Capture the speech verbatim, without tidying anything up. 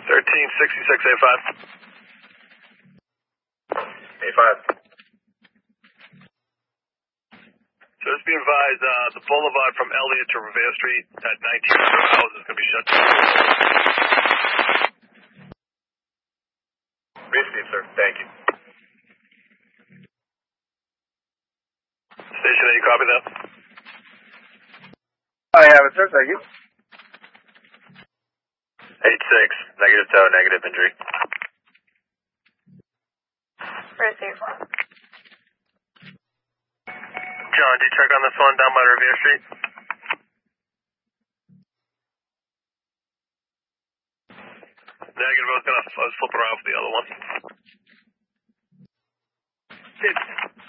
thirteen sixty-six A five. A five. So just be advised, uh, the boulevard from Elliott to Revere Street at nineteen hundred hours is going to be shut down. Received, sir. Thank you. Station, any copy that? I have it, sir. Thank you. eight six, negative tow, negative injury. Received. John, did you check on this one down by Revere Street? Negative, I was, gonna, I was flipping around for the other one.